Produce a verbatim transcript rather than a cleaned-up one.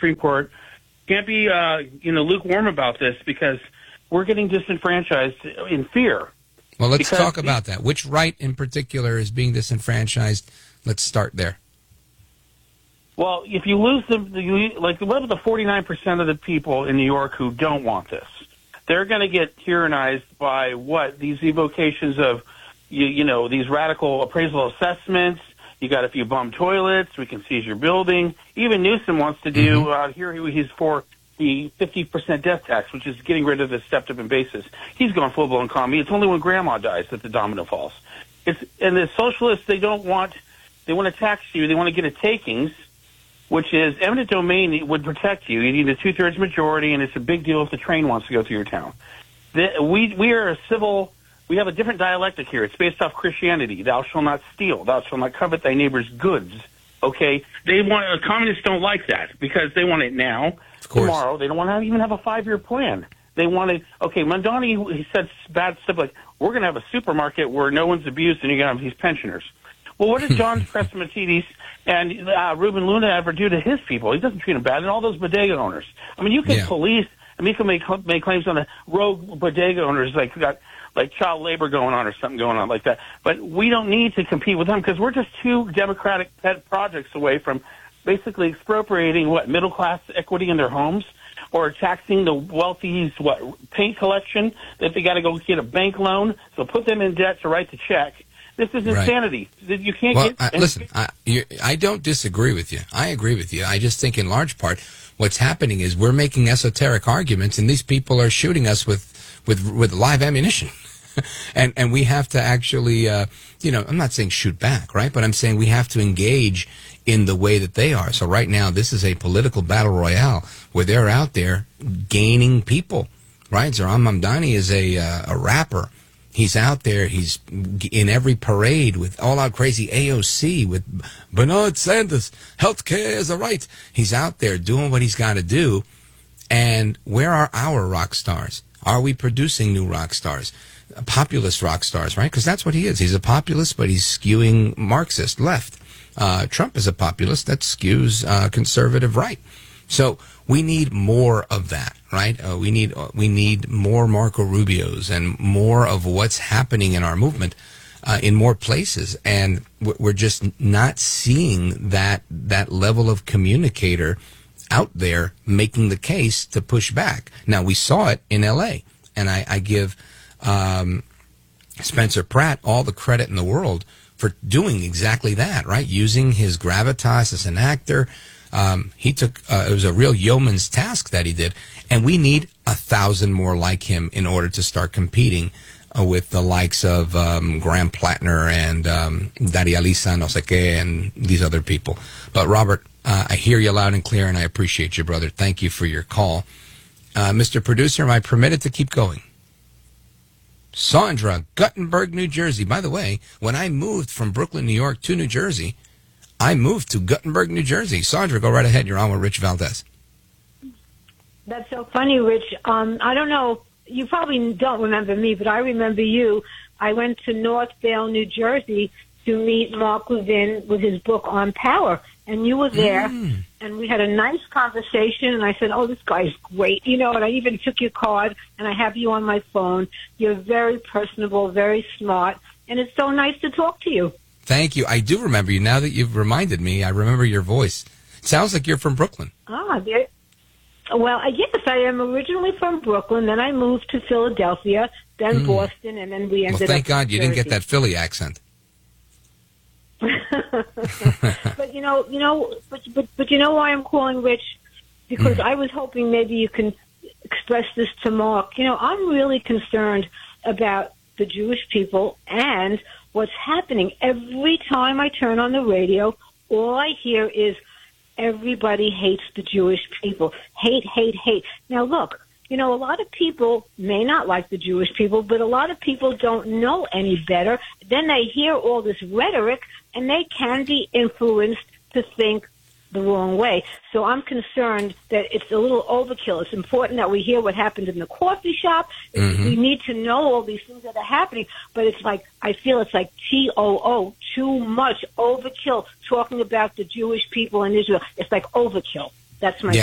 Supreme Court can't be, uh, you know, lukewarm about this because we're getting disenfranchised in fear. Well, let's because talk about that. Which right in particular is being disenfranchised? Let's start there. Well, if you lose the, the like, what about the forty-nine percent of the people in New York who don't want this? They're going to get tyrannized by what? These evocations of, you, you know, these radical appraisal assessments. You got a few bum toilets. We can seize your building. Even Newsom wants to do, mm-hmm. uh, here he's for the fifty percent death tax, which is getting rid of the stepped-up and basis. He's gone full-blown commie. It's only when grandma dies that the domino falls. It's, and the socialists, they don't want, they want to tax you. They want to get a takings, which is eminent domain would protect you. You need a two-thirds majority, and it's a big deal if the train wants to go through your town. The, we we are a civil, we have a different dialectic here. It's based off Christianity. Thou shalt not steal. Thou shalt not covet thy neighbor's goods. Okay? They want, uh, communists don't like that because they want it now, tomorrow. They don't want to even have a five-year plan. They want to, okay, Mondani, he said bad stuff like, we're going to have a supermarket where no one's abused and you're going to have these pensioners. Well, what does John Crescimatides and uh, Ruben Luna ever do to his people? He doesn't treat them bad. And all those bodega owners. I mean, you can yeah. police. I mean, you can make make claims on the rogue bodega owners like got like child labor going on or something going on like that. But we don't need to compete with them because we're just two democratic pet projects away from basically expropriating what middle class equity in their homes or taxing the wealthy's what paint collection that they got to go get a bank loan. So put them in debt to write the check. This is insanity. Right. You can't well, get... I, listen, I, you, I don't disagree with you. I agree with you. I just think in large part what's happening is we're making esoteric arguments and these people are shooting us with, with, with live ammunition. and and we have to actually, uh, you know, I'm not saying shoot back, right? But I'm saying we have to engage in the way that they are. So right now this is a political battle royale where they're out there gaining people, right? Zohran Mamdani is a, uh, a rapper. He's out there. He's in every parade with all-out crazy A O C, with Bernard Sanders. Healthcare is a right. He's out there doing what he's got to do. And where are our rock stars? Are we producing new rock stars? Populist rock stars, right? Because that's what he is. He's a populist, but he's skewing Marxist left. Uh, Trump is a populist that skews uh, conservative right. So we need more of that, right? Uh, we need uh, we need more Marco Rubios and more of what's happening in our movement uh, in more places, and we're just not seeing that that level of communicator out there making the case to push back. Now we saw it in L A, and I, I give um, Spencer Pratt all the credit in the world for doing exactly that, right? Using his gravitas as an actor. Um, he took, uh, it was a real yeoman's task that he did. And we need a thousand more like him in order to start competing uh, with the likes of um, Graham Plattner and um, Daria Lisa, no sé qué, and these other people. But Robert, uh, I hear you loud and clear, and I appreciate you, brother. Thank you for your call. Uh, Mister Producer, am I permitted to keep going? Sandra, Guttenberg, New Jersey. By the way, when I moved from Brooklyn, New York to New Jersey, I moved to Guttenberg, New Jersey. Sandra, go right ahead. You're on with Rich Valdez. That's so funny, Rich. Um, I don't know. You probably don't remember me, but I remember you. I went to Northvale, New Jersey to meet Mark Levin with his book on power. And you were there, mm. and we had a nice conversation, and I said, oh, this guy's great. You know, and I even took your card, and I have you on my phone. You're very personable, very smart, and it's so nice to talk to you. Thank you. I do remember you. Now that you've reminded me, I remember your voice. It sounds like you're from Brooklyn. Ah, there. Well, yes, I am originally from Brooklyn. Then I moved to Philadelphia, then mm. Boston, and then we ended well, thank up God you Jersey. didn't get that Philly accent. But you know, you know, but, but but you know why I'm calling, Rich? Because mm. I was hoping maybe you can express this to Mark. You know, I'm really concerned about the Jewish people and what's happening. Every time I turn on the radio, all I hear is everybody hates the Jewish people. Hate, hate, hate. Now, look, you know, a lot of people may not like the Jewish people, but a lot of people don't know any better. Then they hear all this rhetoric, and they can be influenced to think the wrong way. So I'm concerned that it's a little overkill. It's important that we hear what happened in the coffee shop. Mm-hmm. We need to know all these things that are happening. But it's like, I feel it's like T O O, too much overkill, talking about the Jewish people in Israel. It's like overkill. That's my yeah,